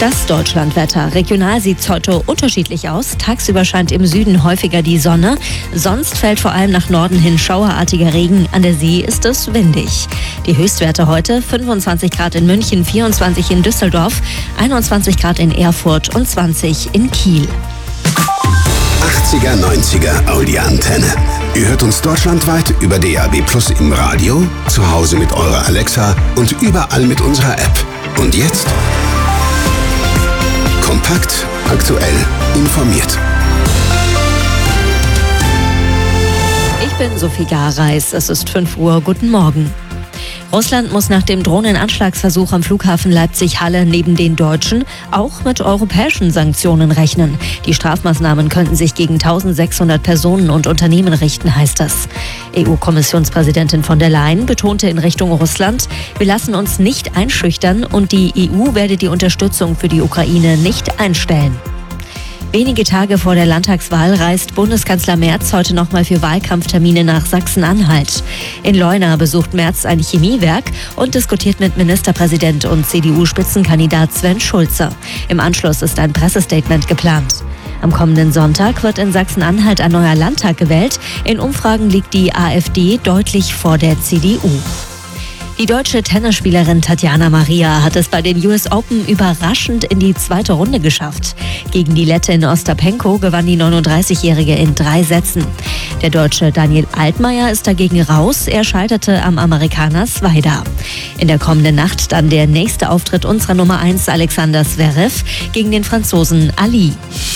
Das Deutschlandwetter. Regional sieht es heute unterschiedlich aus. Tagsüber scheint im Süden häufiger die Sonne. Sonst fällt vor allem nach Norden hin schauerartiger Regen. An der See ist es windig. Die Höchstwerte heute: 25 Grad in München, 24 in Düsseldorf, 21 Grad in Erfurt und 20 in Kiel. 80er, 90er Audi-Antenne. Ihr hört uns deutschlandweit über DAB+ im Radio, zu Hause mit eurer Alexa und überall mit unserer App. Und jetzt kompakt, aktuell, informiert. Ich bin Sophie Gareis. Es ist 5 Uhr. Guten Morgen. Russland muss nach dem Drohnenanschlagsversuch am Flughafen Leipzig-Halle neben den deutschen auch mit europäischen Sanktionen rechnen. Die Strafmaßnahmen könnten sich gegen 1600 Personen und Unternehmen richten, heißt es. EU-Kommissionspräsidentin von der Leyen betonte in Richtung Russland: Wir lassen uns nicht einschüchtern und die EU werde die Unterstützung für die Ukraine nicht einstellen. Wenige Tage vor der Landtagswahl reist Bundeskanzler Merz heute nochmal für Wahlkampftermine nach Sachsen-Anhalt. In Leuna besucht Merz ein Chemiewerk und diskutiert mit Ministerpräsident und CDU-Spitzenkandidat Sven Schulze. Im Anschluss ist ein Pressestatement geplant. Am kommenden Sonntag wird in Sachsen-Anhalt ein neuer Landtag gewählt. In Umfragen liegt die AfD deutlich vor der CDU. Die deutsche Tennisspielerin Tatjana Maria hat es bei den US Open überraschend in die zweite Runde geschafft. Gegen die Lettin Ostapenko gewann die 39-Jährige in 3 Sätzen. Der Deutsche Daniel Altmaier ist dagegen raus. Er scheiterte am Amerikaner Svajda. In der kommenden Nacht dann der nächste Auftritt unserer Nummer 1 Alexander Zverev gegen den Franzosen Ali.